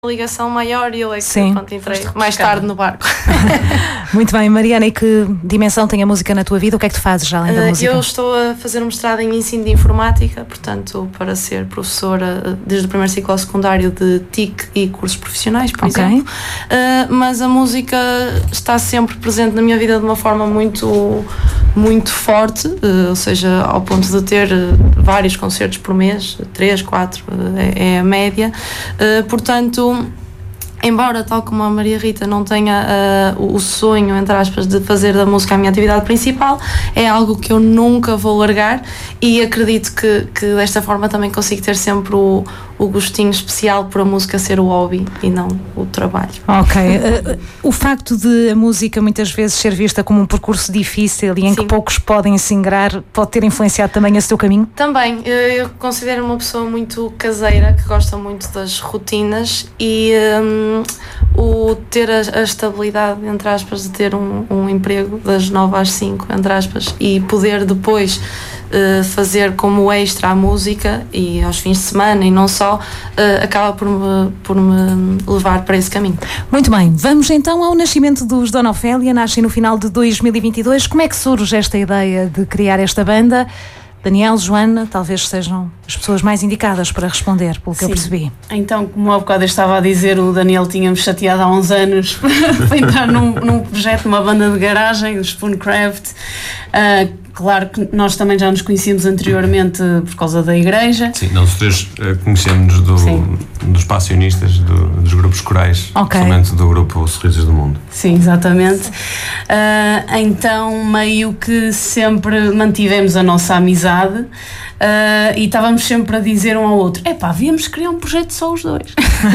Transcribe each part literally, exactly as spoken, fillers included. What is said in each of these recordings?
ligação maior e eu é que Sim. pronto, entrei mais tarde no barco. Muito bem, Mariana, e que dimensão tem a música na tua vida? O que é que tu fazes já além da Uh, música? eu estou a fazer um mestrado em ensino de informática, portanto, para ser professora desde o primeiro ciclo ao secundário de T I C e cursos profissionais, por Ok. exemplo. Uh, mas a música está sempre presente na minha vida de uma forma muito, muito forte, uh, ou seja, ao ponto de ter uh, vários concertos por mês, três, quatro, uh, é, é a média. Uh, portanto, embora, tal como a Maria Rita, não tenha uh, o sonho, entre aspas, de fazer da música a minha atividade principal, é algo que eu nunca vou largar e acredito que, que desta forma também consigo ter sempre o, o gostinho especial por a música ser o hobby e não o trabalho. Ok. Uh, o facto de a música muitas vezes ser vista como um percurso difícil e em Sim. que poucos podem se ingrar, pode ter influenciado também esse teu caminho? Também, eu considero uma pessoa muito caseira, que gosta muito das rotinas e um, o ter a, a estabilidade, entre aspas, de ter um, um emprego das nove às cinco, entre aspas, e poder depois uh, fazer como extra a música e aos fins de semana e não só, uh, acaba por me, por me levar para esse caminho. Muito bem, vamos então ao nascimento dos Dona Ofélia. Nascem no final de dois mil e vinte e dois. Como é que surge esta ideia de criar esta banda? Daniel, Joana, talvez sejam as pessoas mais indicadas para responder, pelo que Sim. eu percebi. Então, como há bocado eu estava a dizer, o Daniel tinha-me chateado há uns anos para entrar num, num projeto, numa banda de garagem, o Spooncraft. Uh, claro que nós também já nos conhecíamos anteriormente por causa da igreja. Sim, nós três uh, conhecemos do, dos passionistas, do, dos grupos corais, Ok. somente do grupo Sorrisos do Mundo. Sim, exatamente. Uh, então, meio que sempre mantivemos a nossa amizade. Uh, e estávamos sempre a dizer um ao outro: epá, havíamos criar um projeto só os dois.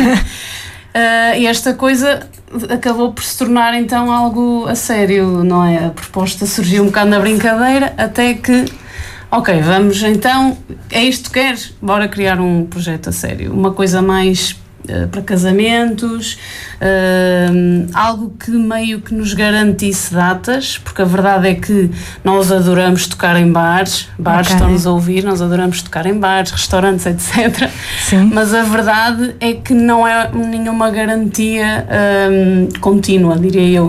uh, e esta coisa acabou por se tornar então algo a sério, não é? A proposta surgiu um bocado na brincadeira, até que, ok, vamos então, é isto que queres? Bora criar um projeto a sério, uma coisa mais Uh, para casamentos, uh, algo que meio que nos garantisse datas, porque a verdade é que nós adoramos tocar em bares, bares Ok. estão-nos a ouvir, nós adoramos tocar em bares, restaurantes, etcétera. Sim. Mas a verdade é que não é nenhuma garantia um, contínua, diria eu.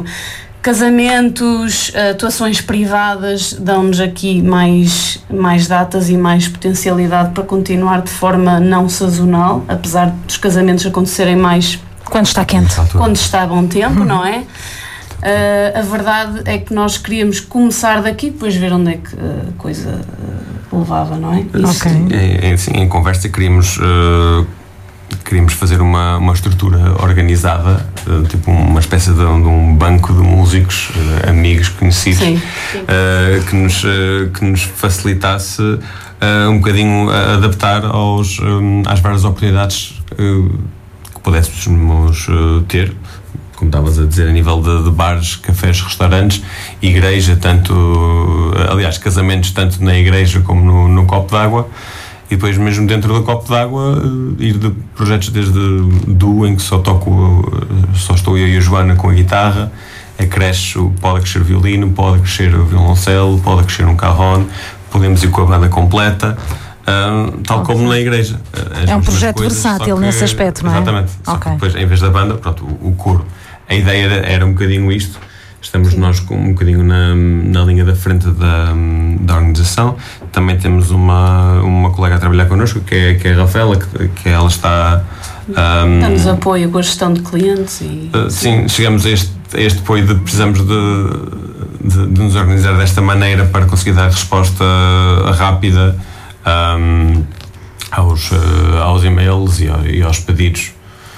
Casamentos, atuações privadas dão-nos aqui mais, mais datas e mais potencialidade para continuar de forma não sazonal, apesar dos casamentos acontecerem mais Quando está quente. quando está a bom tempo, não é? Uh, a verdade é que nós queríamos começar daqui e depois ver onde é que a coisa uh, levava, não é? Isso. Ok. Em, em, sim, em conversa queríamos, uh, queríamos fazer uma, uma estrutura organizada, uh, tipo uma espécie de, de um banco de músicos, uh, amigos, conhecidos, Sim. uh, que, nos, uh, que nos facilitasse uh, um bocadinho a adaptar aos, um, às várias oportunidades uh, que pudéssemos uh, ter, como estavas a dizer, a nível de, de bares, cafés, restaurantes, igreja, tanto, uh, aliás, casamentos tanto na igreja como no, no copo d'água. E depois mesmo dentro do copo d'água ir de projetos desde duo, em que só toco, só estou eu e a Joana com a guitarra, a cresce, pode crescer o violino, pode crescer o violoncelo, pode crescer um cajon, podemos ir com a banda completa, uh, tal Okay. como na igreja. As É um mesmas projeto coisas, versátil só que- nesse aspecto, não é? Exatamente. Só Ok. que depois, em vez da banda, pronto, o, o coro. A ideia era, era um bocadinho isto. Estamos nós com um bocadinho na, na linha da frente da, da organização. Também temos uma, uma colega a trabalhar connosco, que é, que é a Rafaela, que, que ela está... Um, Damos apoio com a gestão de clientes e... uh, sim, chegamos a este, a este apoio de precisamos de, de, de nos organizar desta maneira para conseguir dar resposta rápida um, aos, uh, aos e-mails e, ao, e aos pedidos,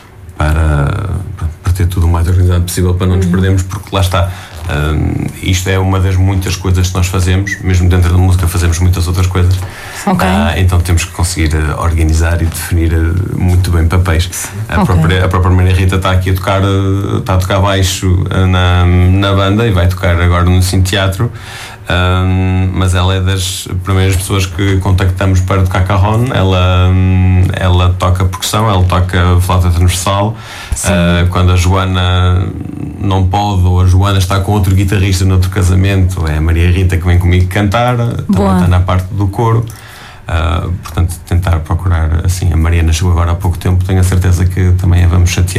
para, para ter tudo o mais organizado possível, para não nos perdermos, porque lá está, um, isto é uma das muitas coisas que nós fazemos, mesmo dentro da música fazemos muitas outras coisas. Ok. Uh, então temos que conseguir uh, organizar e definir uh, muito bem papéis. A, Ok. própria, a própria Maria Rita está aqui a tocar, uh, está a tocar baixo uh, na, na banda e vai tocar agora no Cine Teatro. Um, mas ela é das primeiras pessoas que contactamos para tocar cajon. Ela, um, ela toca percussão, ela toca flauta transversal. Uh, quando a Joana não pode, ou a Joana está com outro guitarrista noutro casamento, é a Maria Rita que vem comigo cantar, também Boa. está na parte do coro. Uh, portanto, tentar procurar, assim, a Mariana chegou agora há pouco tempo, tenho a certeza que também a vamos chatear